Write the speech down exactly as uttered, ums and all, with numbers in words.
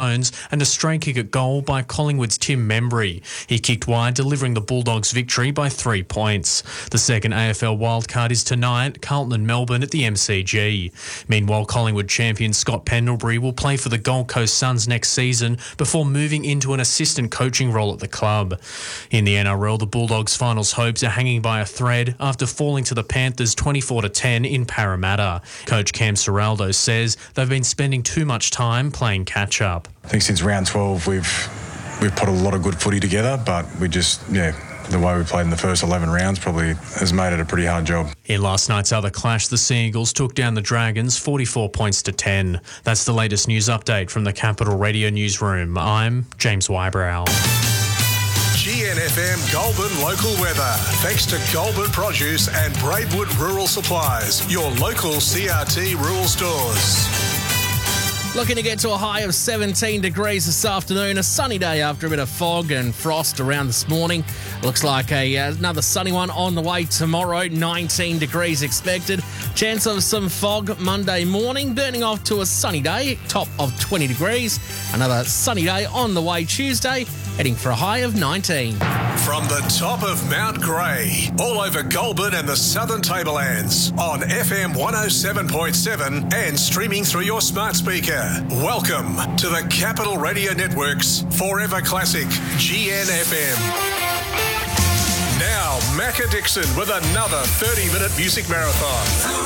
Jones and a stray kick at goal by Collingwood's Tim Membry. He kicked wide, delivering the Bulldogs victory by three points. The second A F L wildcard is tonight, Carlton and Melbourne at the M C G. Meanwhile, Collingwood champion Scott Pendlebury will play for the Gold Coast Suns next season before moving into an assistant coaching role at the club. In the N R L, the Bulldogs' finals hopes are hanging by a thread after falling to the Panthers twenty-four to ten in Parramatta. Coach Cam Serraldo says they've been spending too much time playing catch-up. I think since round twelve we've we've put a lot of good footy together, but we just, yeah, the way we played in the first eleven rounds probably has made it a pretty hard job. In last night's other clash, the Sea Eagles took down the Dragons forty-four points to ten. That's the latest news update from the Capital Radio Newsroom. I'm James Wybrow. G N F M Goulburn local weather. Thanks to Goulburn Produce and Braidwood Rural Supplies, your local C R T rural stores. Looking to get to a high of seventeen degrees this afternoon. A sunny day after a bit of fog and frost around this morning. Looks like a, uh, another sunny one on the way tomorrow. nineteen degrees expected. Chance of some fog Monday morning. Burning off to a sunny day, top of twenty degrees. Another sunny day on the way Tuesday, heading for a high of nineteen. From the top of Mount Grey, all over Goulburn and the Southern Tablelands, on F M one oh seven point seven and streaming through your smart speaker. Welcome to the Capital Radio Network's Forever Classic G N F M. Now, Macca Dixon with another thirty-minute music marathon.